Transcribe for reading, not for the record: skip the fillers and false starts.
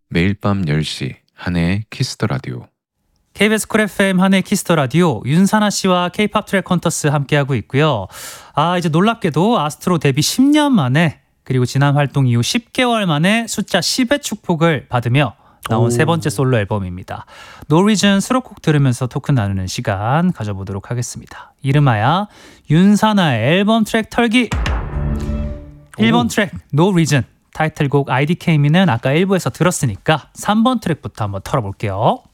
매일 밤 10시 한혜의 키스 더 라디오. KBS 쿨 FM 한해 키스터 라디오 윤사나 씨와 K-팝 트랙 헌터스 함께하고 있고요. 이제 놀랍게도 아스트로 데뷔 10년 만에 그리고 지난 활동 이후 10개월 만에 숫자 10의 축복을 받으며 나온 세 번째 솔로 앨범입니다. No Reason 수록곡 들으면서 토크 나누는 시간 가져보도록 하겠습니다. 이름하여 윤사나의 앨범 트랙 털기. 1번 트랙 No Reason 타이틀곡 IDK미는 아까 1부에서 들었으니까 3번 트랙부터 한번 털어볼게요.